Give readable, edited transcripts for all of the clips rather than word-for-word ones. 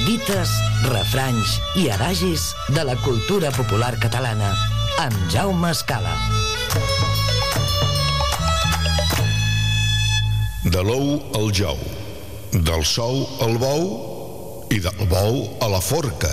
Dites, refranys i adagis de la cultura popular catalana amb Jaume Escala. De l'ou al jou, del sou al bou i del bou a la forca.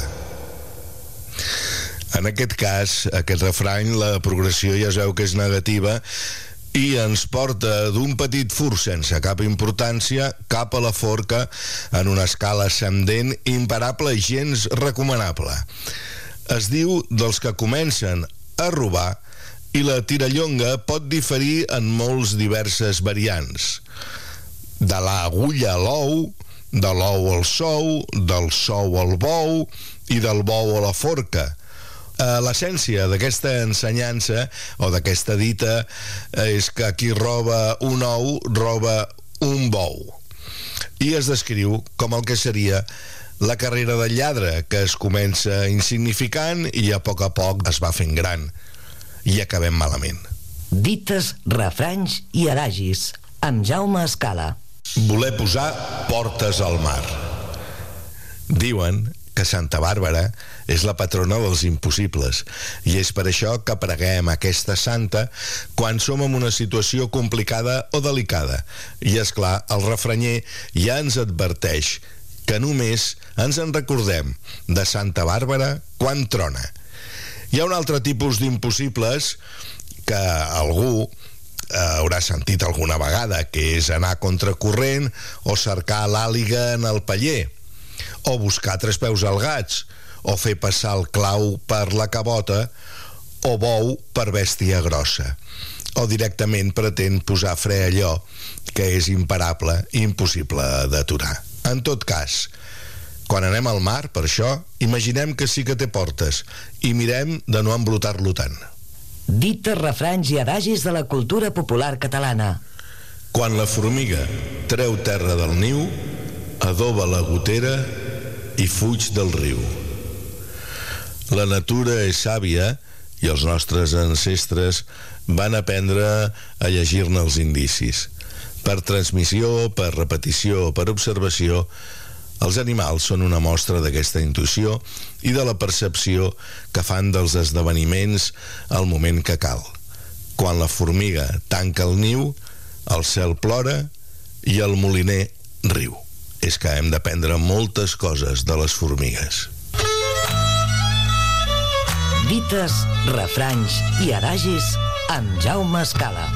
En aquest cas, aquest refrany, la progressió ja es veu que és negativa i ens porta d'un petit fur sense cap importància cap a la forca en una escala ascendent imparable i gens recomanable. Es diu dels que comencen a robar i la tirallonga pot diferir en molts diverses variants. De l'agulla a l'ou, de l'ou al sou, del sou al bou i del bou a la forca. L'essència d'aquesta ensenyança o d'aquesta dita és que qui roba un ou roba un bou, i es descriu com el que seria la carrera del lladre, que es comença insignificant i a poc es va fent gran i acabem malament. Dites, refranys i adagis amb Jaume Escala. Voler posar portes al mar. Diuen que Santa Bàrbara és la patrona dels impossibles i és per això que preguem aquesta santa quan som en una situació complicada o delicada. I és clar, el refranyer ja ens adverteix que només ens en recordem de Santa Bàrbara quan trona. Hi ha un altre tipus d'impossibles que algú haurà sentit alguna vegada, que és anar contracorrent o cercar l'àliga en el paller, o buscar tres peus al gats, o fer passar el clau per la cabota, o bou per bèstia grossa, o directament pretén posar fre a allò que és imparable i impossible d'aturar. En tot cas, quan anem al mar, per això, imaginem que sí que té portes i mirem de no embrutar-lo tant. Dites, refranys i adagis de la cultura popular catalana. Quan la formiga treu terra del niu, adoba la gotera i fuig del riu. La natura és sàvia i els nostres ancestres van aprendre a llegir-ne els indicis. Per transmissió, per repetició, per observació, els animals són una mostra d'aquesta intuïció i de la percepció que fan dels esdeveniments al moment que cal. Quan la formiga tanca el niu, el cel plora i el moliner riu. És que hem d'aprendre moltes coses de les formigues. Dites, refranys i adagis amb Jaume Escala.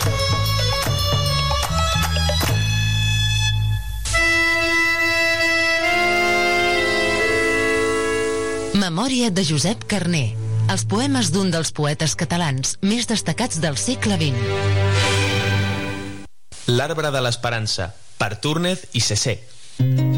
Memòria de Josep Carner. Els poemes d'un dels poetes catalans més destacats del segle XX. L'arbre de l'esperança, per Túrnez i Cessé.